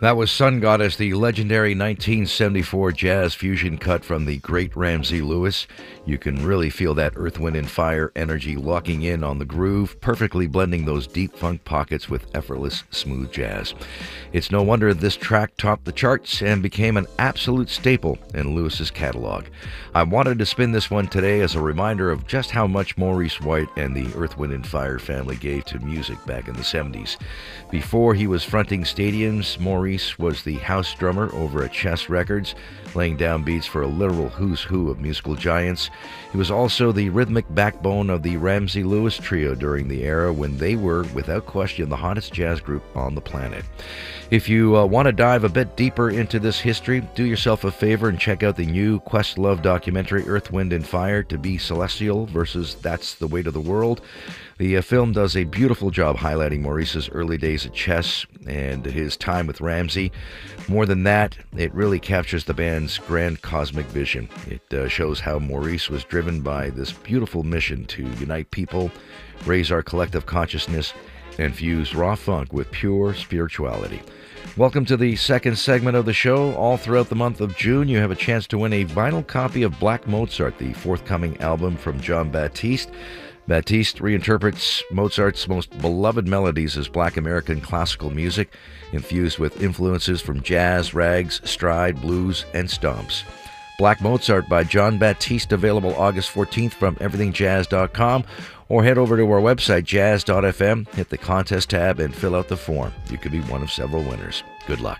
That was Sun Goddess, the legendary 1974 jazz fusion cut from the great Ramsey Lewis. You can really feel that Earth, Wind, and Fire energy locking in on the groove, perfectly blending those deep funk pockets with effortless, smooth jazz. It's no wonder this track topped the charts and became an absolute staple in Lewis's catalog. I wanted to spin this one today as a reminder of just how much Maurice White and the Earth, Wind, and Fire family gave to music back in the 70s. Before he was fronting stadiums, Maurice was the house drummer over at Chess Records, laying down beats for a literal who's who of musical giants. He was also the rhythmic backbone of the Ramsey Lewis Trio during the era when they were, without question, the hottest jazz group on the planet. If you want to dive a bit deeper into this history, do yourself a favor and check out the new Questlove documentary, Earth, Wind, and Fire, To Be Celestial versus That's the Weight of the World. The film does a beautiful job highlighting Maurice's early days at Chess and his time with Ramsey. More than that, it really captures the band's grand cosmic vision. It shows how Maurice was driven by this beautiful mission to unite people, raise our collective consciousness, and fuse raw funk with pure spirituality. Welcome to the second segment of the show. All throughout the month of June, you have a chance to win a vinyl copy of Black Mozart, the forthcoming album from Jon Batiste. Batiste reinterprets Mozart's most beloved melodies as Black American classical music, infused with influences from jazz, rags, stride, blues, and stomps. Black Mozart by Jon Batiste, available August 14th from everythingjazz.com, or head over to our website, jazz.fm, hit the contest tab, and fill out the form. You could be one of several winners. Good luck.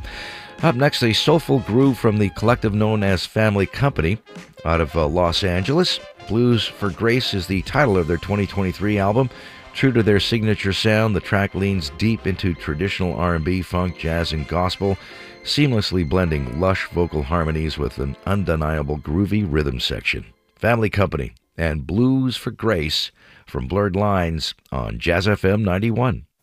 Up next, a soulful groove from the collective known as Family Company out of Los Angeles. Blues for Grace is the title of their 2023 album. True to their signature sound, the track leans deep into traditional R&B, funk, jazz, and gospel, seamlessly blending lush vocal harmonies with an undeniable groovy rhythm section. Family Company and Blues for Grace from Blurred Lines on Jazz FM 91.